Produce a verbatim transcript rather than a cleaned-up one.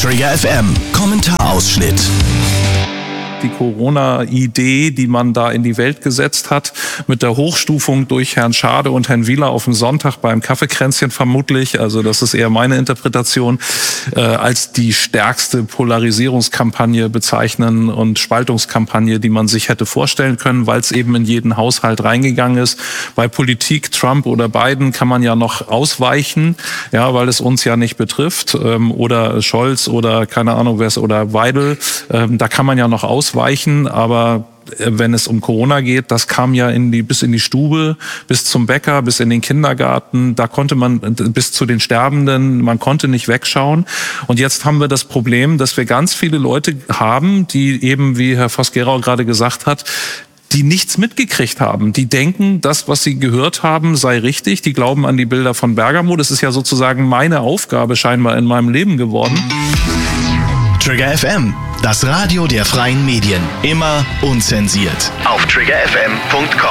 Trigger F M, Kommentarausschnitt. Die Corona-Idee, die man da in die Welt gesetzt hat, mit der Hochstufung durch Herrn Schade und Herrn Wieler auf dem Sonntag beim Kaffeekränzchen vermutlich, also das ist eher meine Interpretation, äh, als die stärkste Polarisierungskampagne bezeichnen und Spaltungskampagne, die man sich hätte vorstellen können, weil es eben in jeden Haushalt reingegangen ist. Bei Politik, Trump oder Biden, kann man ja noch ausweichen, ja, weil es uns ja nicht betrifft, ähm, oder Scholz oder keine Ahnung wer es, oder Weidel, ähm, da kann man ja noch ausweichen. Weichen, aber wenn es um Corona geht, das kam ja in die, bis in die Stube, bis zum Bäcker, bis in den Kindergarten, da konnte man bis zu den Sterbenden, man konnte nicht wegschauen. Und jetzt haben wir das Problem, dass wir ganz viele Leute haben, die eben, wie Herr Voss-Gerau gerade gesagt hat, die nichts mitgekriegt haben. Die denken, das, was sie gehört haben, sei richtig. Die glauben an die Bilder von Bergamo. Das ist ja sozusagen meine Aufgabe scheinbar in meinem Leben geworden. Trigger F M, das Radio der freien Medien. Immer unzensiert. Auf trigger f m punkt com.